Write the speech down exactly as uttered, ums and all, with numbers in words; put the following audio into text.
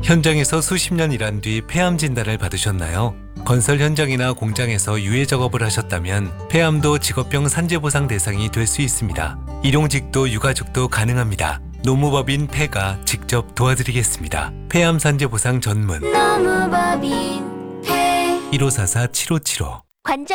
현장에서 수십 년 일한 뒤 폐암 진단을 받으셨나요? 건설 현장이나 공장에서 유해 작업을 하셨다면 폐암도 직업병 산재보상 대상이 될 수 있습니다. 일용직도 유가족도 가능합니다. 노무법인 폐가 직접 도와드리겠습니다. 폐암 산재보상 전문 노무법인 폐 일오사사 칠오칠오 관절